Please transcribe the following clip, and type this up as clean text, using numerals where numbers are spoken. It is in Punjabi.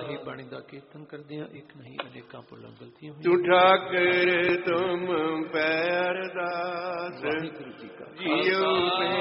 ਇਹ ਬਾਣੀ ਦਾ ਕੀਰਤਨ ਕਰਦੇ ਹਾਂ। ਇੱਕ ਨਹੀਂ ਅਨੇਕਾਂ ਭੁੱਲਾਂ ਗਲਤੀਆਂ ਤੂੰ ਠਾਕਰ ਤੁਮ ਪੈ ਅਰਦਾਸ ਵਾਹਿਗੁਰੂ ਜੀ ਕਾ ਜੀਉ